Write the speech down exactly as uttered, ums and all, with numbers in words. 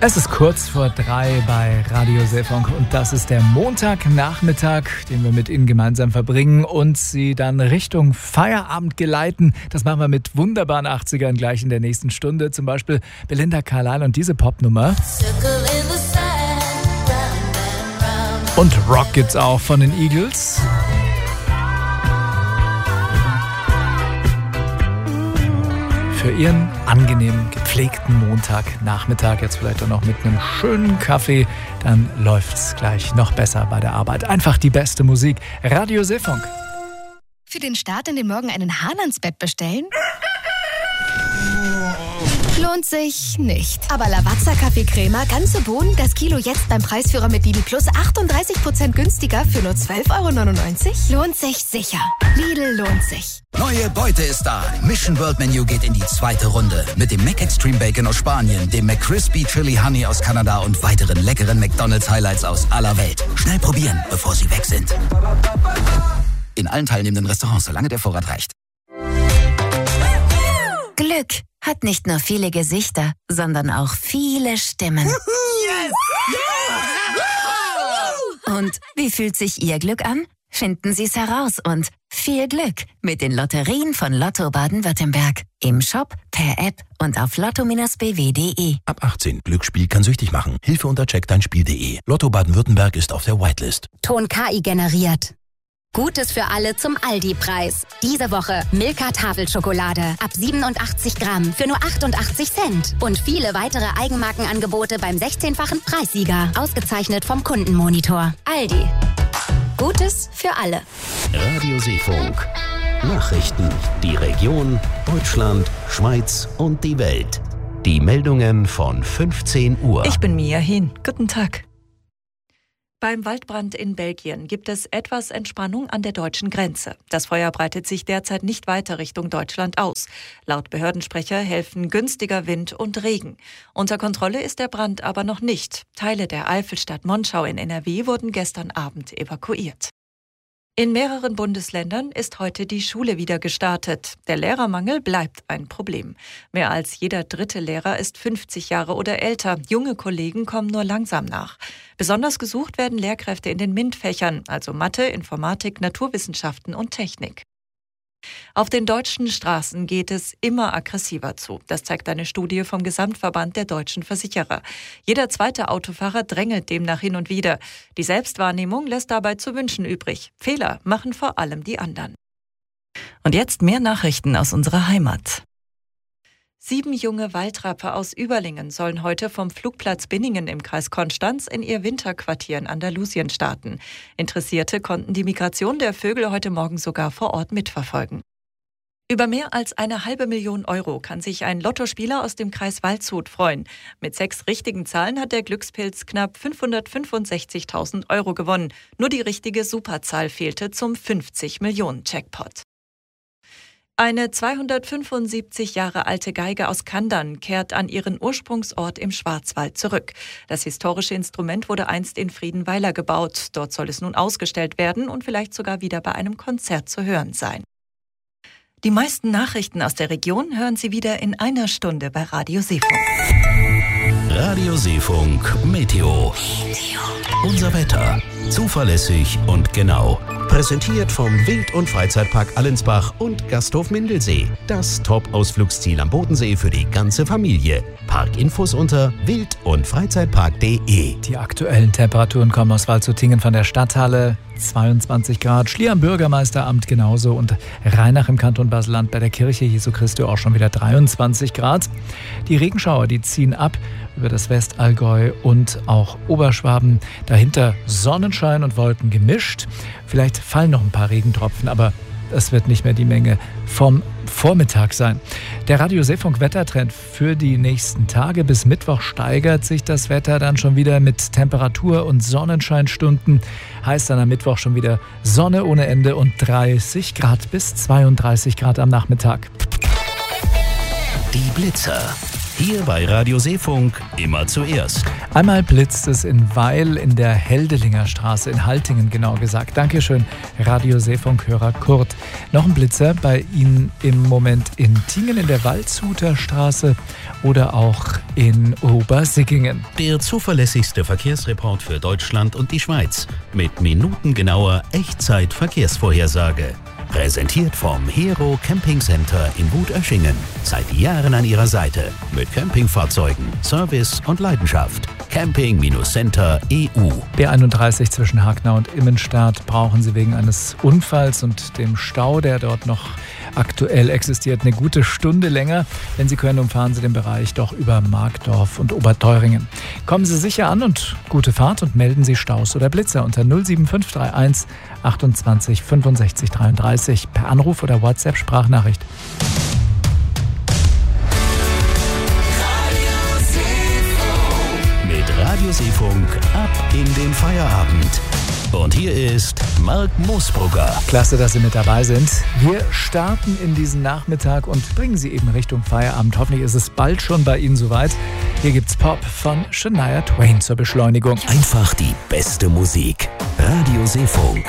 Es ist kurz vor drei bei Radio Seefunk und das ist der Montagnachmittag, den wir mit Ihnen gemeinsam verbringen und Sie dann Richtung Feierabend geleiten. Das machen wir mit wunderbaren achtzigern gleich in der nächsten Stunde. Zum Beispiel Belinda Carlisle und diese Popnummer. Und Rock gibt's auch von den Eagles. Für Ihren angenehmen, gepflegten Montagnachmittag, jetzt vielleicht auch noch mit einem schönen Kaffee, dann läuft's gleich noch besser bei der Arbeit. Einfach die beste Musik. Radio Seefunk. Für den Start in den Morgen einen Hahn ans Bett bestellen? Lohnt sich nicht. Aber Lavazza Kaffeecrema, ganze Bohnen, das Kilo jetzt beim Preisführer mit Lidl Plus achtunddreißig Prozent günstiger für nur zwölf Euro neunundneunzig? Lohnt sich sicher. Lidl lohnt sich. Neue Beute ist da. Mission World Menu geht in die zweite Runde. Mit dem Mac Extreme Bacon aus Spanien, dem McCrispy Chili Honey aus Kanada und weiteren leckeren McDonald's Highlights aus aller Welt. Schnell probieren, bevor sie weg sind. In allen teilnehmenden Restaurants, solange der Vorrat reicht. Glück hat nicht nur viele Gesichter, sondern auch viele Stimmen. Yes! Yeah! Und wie fühlt sich Ihr Glück an? Finden Sie es heraus und viel Glück mit den Lotterien von Lotto Baden-Württemberg. Im Shop, per App und auf lotto Bindestrich b w punkt d e. Ab achtzehn. Glücksspiel kann süchtig machen. Hilfe unter check dein spiel punkt d e. Lotto Baden-Württemberg ist auf der Whitelist. Ton K I generiert. Gutes für alle zum Aldi-Preis. Diese Woche Milka Tafelschokolade ab siebenundachtzig Gramm für nur achtundachtzig Cent. Und viele weitere Eigenmarkenangebote beim sechzehnfachen Preissieger. Ausgezeichnet vom Kundenmonitor. Aldi. Gutes für alle. Radio Seefunk. Nachrichten. Die Region, Deutschland, Schweiz und die Welt. Die Meldungen von fünfzehn Uhr. Ich bin Mia Hin. Guten Tag. Beim Waldbrand in Belgien gibt es etwas Entspannung an der deutschen Grenze. Das Feuer breitet sich derzeit nicht weiter Richtung Deutschland aus. Laut Behördensprecher helfen günstiger Wind und Regen. Unter Kontrolle ist der Brand aber noch nicht. Teile der Eifelstadt Monschau in N R W wurden gestern Abend evakuiert. In mehreren Bundesländern ist heute die Schule wieder gestartet. Der Lehrermangel bleibt ein Problem. Mehr als jeder dritte Lehrer ist fünfzig Jahre oder älter. Junge Kollegen kommen nur langsam nach. Besonders gesucht werden Lehrkräfte in den MINT-Fächern, also Mathe, Informatik, Naturwissenschaften und Technik. Auf den deutschen Straßen geht es immer aggressiver zu. Das zeigt eine Studie vom Gesamtverband der deutschen Versicherer. Jeder zweite Autofahrer drängelt demnach hin und wieder. Die Selbstwahrnehmung lässt dabei zu wünschen übrig. Fehler machen vor allem die anderen. Und jetzt mehr Nachrichten aus unserer Heimat. Sieben junge Waldrapper aus Überlingen sollen heute vom Flugplatz Binningen im Kreis Konstanz in ihr Winterquartier in Andalusien starten. Interessierte konnten die Migration der Vögel heute Morgen sogar vor Ort mitverfolgen. Über mehr als eine halbe Million Euro kann sich ein Lottospieler aus dem Kreis Waldshut freuen. Mit sechs richtigen Zahlen hat der Glückspilz knapp fünfhundertfünfundsechzigtausend Euro gewonnen. Nur die richtige Superzahl fehlte zum fünfzig Millionen Jackpot. Eine zweihundertfünfundsiebzig Jahre alte Geige aus Kandern kehrt an ihren Ursprungsort im Schwarzwald zurück. Das historische Instrument wurde einst in Friedenweiler gebaut. Dort soll es nun ausgestellt werden und vielleicht sogar wieder bei einem Konzert zu hören sein. Die meisten Nachrichten aus der Region hören Sie wieder in einer Stunde bei Radio Seefunk. Radio Seefunk Meteo. Unser Wetter. Zuverlässig und genau. Präsentiert vom Wild- und Freizeitpark Allensbach und Gasthof Mindelsee. Das Top-Ausflugsziel am Bodensee für die ganze Familie. Parkinfos unter wild- und freizeitpark punkt de. Die aktuellen Temperaturen kommen aus Waldshut-Ingen von der Stadthalle. zweiundzwanzig Grad, Schlier am Bürgermeisteramt genauso und Rheinach im Kanton Basel-Land bei der Kirche Jesu Christi auch schon wieder dreiundzwanzig Grad. Die Regenschauer, die ziehen ab über das Westallgäu und auch Oberschwaben. Dahinter Sonnenschein und Wolken gemischt. Vielleicht fallen noch ein paar Regentropfen, aber es wird nicht mehr die Menge vom Vormittag sein. Der Radio Seefunk Wettertrend für die nächsten Tage. Bis Mittwoch steigert sich das Wetter dann schon wieder mit Temperatur- und Sonnenscheinstunden. Heißt dann am Mittwoch schon wieder Sonne ohne Ende und dreißig Grad bis zweiunddreißig Grad am Nachmittag. Die Blitzer. Hier bei Radio Seefunk immer zuerst. Einmal blitzt es in Weil in der Heldelinger Straße in Haltingen, genau gesagt. Dankeschön, Radio Seefunk-Hörer Kurt. Noch ein Blitzer bei Ihnen im Moment in Tingen in der Waldshuter Straße oder auch in Obersickingen. Der zuverlässigste Verkehrsreport für Deutschland und die Schweiz mit minutengenauer Echtzeit-Verkehrsvorhersage. Präsentiert vom Hero Camping Center in Wutöschingen. Seit Jahren an Ihrer Seite mit Campingfahrzeugen, Service und Leidenschaft. Camping Center Punkt E U. B einunddreißig zwischen Hagnau und Immenstadt brauchen Sie wegen eines Unfalls und dem Stau, der dort noch aktuell existiert, eine gute Stunde länger. Wenn Sie können, umfahren Sie den Bereich doch über Markdorf und Oberteuringen. Kommen Sie sicher an und gute Fahrt und melden Sie Staus oder Blitzer unter null sieben fünf drei eins achtundzwanzig fünfundsechzig dreiunddreißig per Anruf oder WhatsApp-Sprachnachricht. Mit Radio Seefunk ab in den Feierabend. Und hier ist Marc Moosbrugger. Klasse, dass Sie mit dabei sind. Wir starten in diesen Nachmittag und bringen Sie eben Richtung Feierabend. Hoffentlich ist es bald schon bei Ihnen soweit. Hier gibt's Pop von Shania Twain zur Beschleunigung. Einfach die beste Musik. Radio Seefunk.